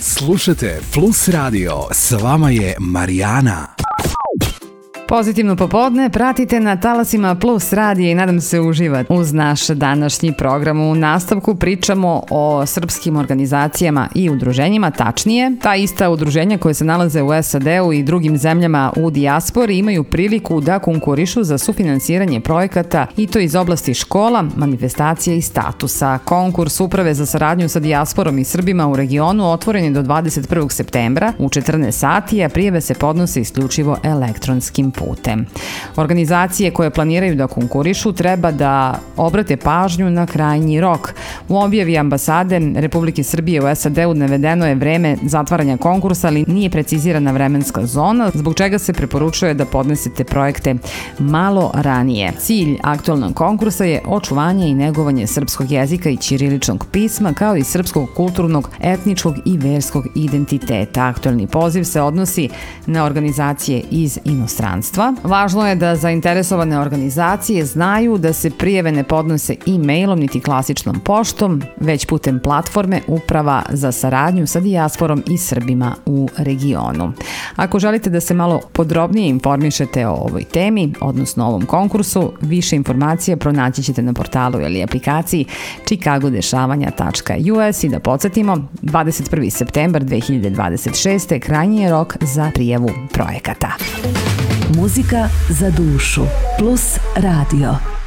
Slušajte Plus Radio, s vama je Marijana. Pozitivno popodne pratite na talasima Plus radija i nadam se uživati uz naš današnji program. U nastavku pričamo o srpskim organizacijama i udruženjima, tačnije, ta ista udruženja koje se nalaze u SAD-u i drugim zemljama u dijaspori imaju priliku da konkurišu za sufinansiranje projekata i to iz oblasti škola, manifestacija i statusa. Konkurs Uprave za saradnju sa dijasporom i Srbima u regionu otvoren je do 21. septembra u 14 sati, a prijave se podnose isključivo elektronskim putem. Organizacije koje planiraju da konkurišu treba da obrate pažnju na krajnji rok. U objavi ambasade Republike Srbije u SAD-u navedeno je vreme zatvaranja konkursa, ali nije precizirana vremenska zona, zbog čega se preporučuje da podnesete projekte malo ranije. Cilj aktualnog konkursa je očuvanje i negovanje srpskog jezika i ćiriličnog pisma, kao i srpskog kulturnog, etničkog i verskog identiteta. Aktualni poziv se odnosi na organizacije iz inostranstva. Važno je da zainteresovane organizacije znaju da se prijave ne podnose e-mailom niti klasičnom poštom, već putem platforme Uprava za saradnju sa dijasporom i Srbima u regionu. Ako želite da se malo podrobnije informišete o ovoj temi, odnosno ovom konkursu, više informacija pronaći ćete na portalu ili aplikaciji chicagodešavanja.us i da podsjetimo, 21. septembar 2026. krajnji je rok za prijavu projekata. Muzika za dušu. Plus radio.